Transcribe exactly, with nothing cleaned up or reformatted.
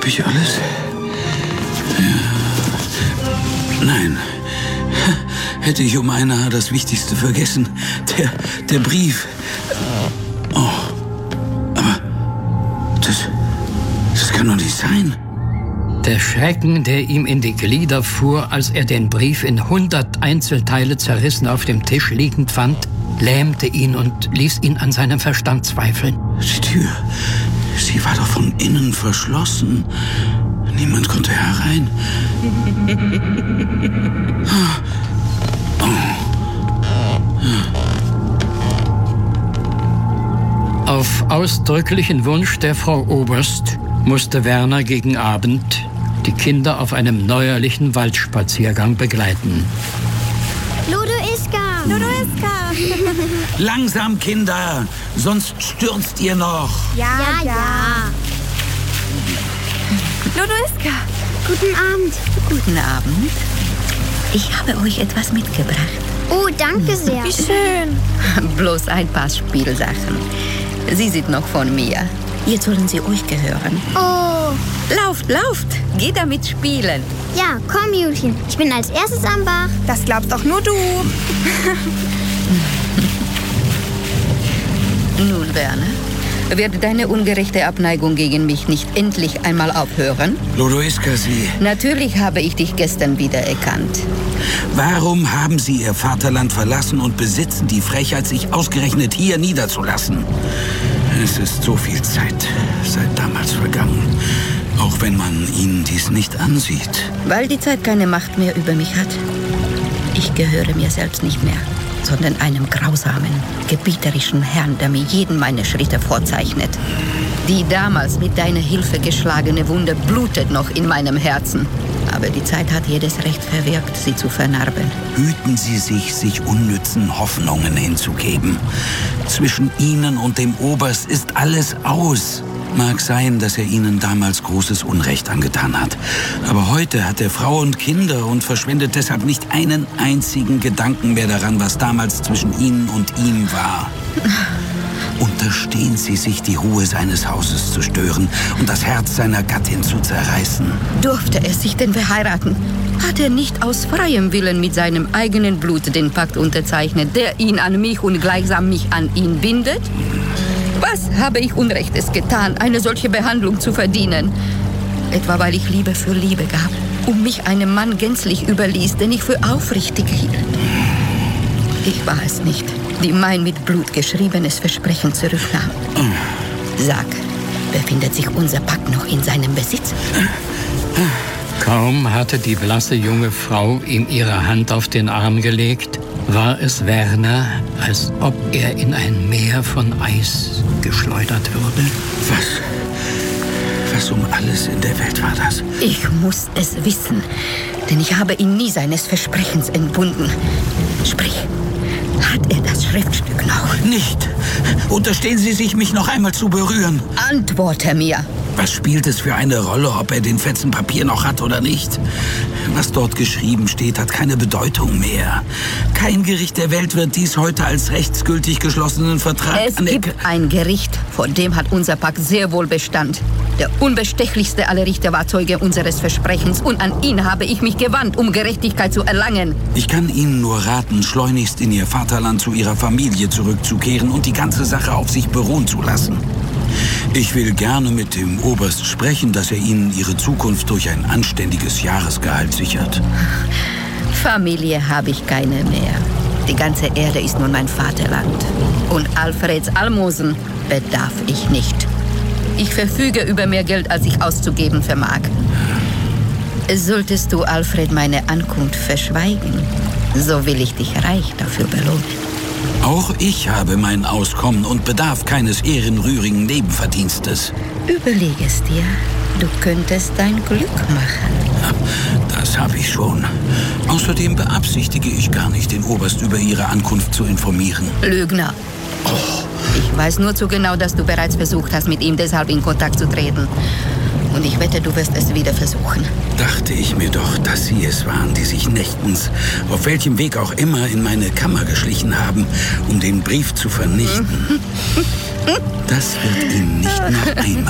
Hab ich alles? Ja. Nein. Hätte ich um ein Haar das Wichtigste vergessen. Der, der Brief. Oh. Aber das, das kann doch nicht sein. Der Schrecken, der ihm in die Glieder fuhr, als er den Brief in hundert Einzelteile zerrissen auf dem Tisch liegend fand, lähmte ihn und ließ ihn an seinem Verstand zweifeln. Die Tür, sie war doch von innen verschlossen. Niemand konnte herein. Auf ausdrücklichen Wunsch der Frau Oberst musste Werner gegen Abend die Kinder auf einem neuerlichen Waldspaziergang begleiten. Ludoiska! Ludoiska! Langsam, Kinder, sonst stürzt ihr noch. Ja, ja, ja. Ludoiska! Guten Abend. Guten Abend. Ich habe euch etwas mitgebracht. Oh, danke sehr. Wie schön. Bloß ein paar Spielsachen. Sie sind noch von mir. Jetzt sollen sie euch gehören. Oh. Lauft, lauft. Geh damit spielen. Ja, komm, Julchen. Ich bin als erstes am Bach. Das glaubst auch nur du. Nun, Werner, wird deine ungerechte Abneigung gegen mich nicht endlich einmal aufhören? Ludoiska, Sie... Natürlich habe ich dich gestern wiedererkannt. Warum haben Sie Ihr Vaterland verlassen und besitzen die Frechheit, sich ausgerechnet hier niederzulassen? Es ist so viel Zeit seit damals vergangen, auch wenn man Ihnen dies nicht ansieht. Weil die Zeit keine Macht mehr über mich hat. Ich gehöre mir selbst nicht mehr, sondern einem grausamen, gebieterischen Herrn, der mir jeden meiner Schritte vorzeichnet. Die damals mit deiner Hilfe geschlagene Wunde blutet noch in meinem Herzen. Aber die Zeit hat jedes Recht verwirkt, sie zu vernarben. Hüten Sie sich, sich unnützen Hoffnungen hinzugeben. Zwischen Ihnen und dem Oberst ist alles aus. Mag sein, dass er Ihnen damals großes Unrecht angetan hat. Aber heute hat er Frau und Kinder und verschwendet deshalb nicht einen einzigen Gedanken mehr daran, was damals zwischen Ihnen und ihm war. Unterstehen Sie sich, die Ruhe seines Hauses zu stören und das Herz seiner Gattin zu zerreißen. Durfte er sich denn verheiraten? Hat er nicht aus freiem Willen mit seinem eigenen Blut den Pakt unterzeichnet, der ihn an mich und gleichsam mich an ihn bindet? Was habe ich Unrechtes getan, eine solche Behandlung zu verdienen? Etwa weil ich Liebe für Liebe gab und mich einem Mann gänzlich überließ, den ich für aufrichtig hielt. Ich war es nicht, die mein mit Blut geschriebenes Versprechen zurücknahm. Sag, befindet sich unser Pakt noch in seinem Besitz? Kaum hatte die blasse junge Frau ihm ihre Hand auf den Arm gelegt, war es Werner, als ob er in ein Meer von Eis geschleudert würde. Was? Was um alles in der Welt war das? Ich muss es wissen, denn ich habe ihn nie seines Versprechens entbunden. Sprich, hat er das Schriftstück noch? Nicht. Unterstehen Sie sich, mich noch einmal zu berühren. Antworte mir. Was spielt es für eine Rolle, ob er den Fetzen Papier noch hat oder nicht? Was dort geschrieben steht, hat keine Bedeutung mehr. Kein Gericht der Welt wird dies heute als rechtsgültig geschlossenen Vertrag Es gibt ein Gericht, vor dem hat unser Pakt sehr wohl Bestand. Der unbestechlichste aller Richter war Zeuge unseres Versprechens und an ihn habe ich mich gewandt, um Gerechtigkeit zu erlangen. Ich kann Ihnen nur raten, schleunigst in Ihr Vaterland zu Ihrer Familie zurückzukehren und die ganze Sache auf sich beruhen zu lassen. Ich will gerne mit dem Oberst sprechen, dass er Ihnen Ihre Zukunft durch ein anständiges Jahresgehalt sichert. Familie habe ich keine mehr. Die ganze Erde ist nun mein Vaterland. Und Alfreds Almosen bedarf ich nicht. Ich verfüge über mehr Geld, als ich auszugeben vermag. Solltest du Alfred meine Ankunft verschweigen, so will ich dich reich dafür belohnen. Auch ich habe mein Auskommen und bedarf keines ehrenrührigen Nebenverdienstes. Überleg es dir. Du könntest dein Glück machen. Das habe ich schon. Außerdem beabsichtige ich gar nicht, den Oberst über Ihre Ankunft zu informieren. Lügner. Oh. Ich weiß nur zu genau, dass du bereits versucht hast, mit ihm deshalb in Kontakt zu treten. Und ich wette, du wirst es wieder versuchen. Dachte ich mir doch, dass Sie es waren, die sich nächtens, auf welchem Weg auch immer, in meine Kammer geschlichen haben, um den Brief zu vernichten. Das wird Ihnen nicht noch einmal